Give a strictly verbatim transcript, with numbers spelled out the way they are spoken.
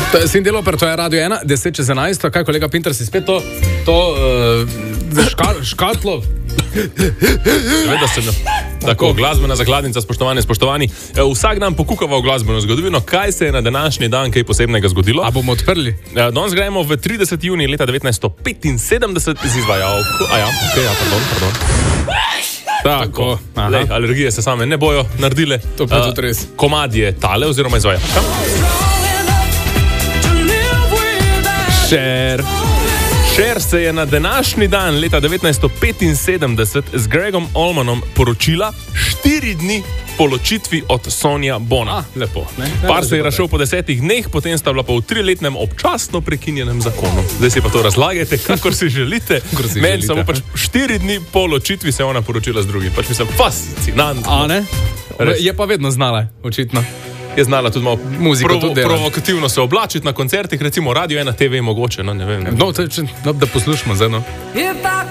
To je Sindeloper, to je Radio ena, deset čez enajst, kaj kolega Pinter si spet to, to uh, ška, škatlo? Seveda sem. Tako, glasbena zakladnica, spoštovani, spoštovani. Vsak dan pokukava v glasbeno zgodovino, kaj se je na današnji dan kaj posebnega zgodilo. A bomo odprli? Danes gremo v trideseti junij leta devetnajststo petinsedemdeset z izvajalko. A ja, okej, ja, pardon, pardon. Tako, Lej, alergije se same ne bojo naredile. To pa tudi res. Komad je tale oziroma izvajalka. Šer. Cher se je na današnji dan leta devetnajststo petinsedemdeset z Gregom Allmanom poročila štiri dni po ločitvi od Sonja Bona. Ah, lepo. Ne? Par se je razšel po desetih dneh, potem sta bila pa v triletnem občasno prekinjenem zakonu. Zdaj si pa to razlagajte, kakor si želite. si Meni želite. samo pač štiri dni po ločitvi se je ona poročila z drugim. Pač mislim, fascinantno. A ne? Res. Je pa vedno znala, očitno. Je znala tudi malo Muziko provo, tudi dela. provokativno se oblačiti na koncertih, recimo Radio ena te ve mogoče, no ne vem. Ne. No, to je, če, no, da poslušamo zdaj, no.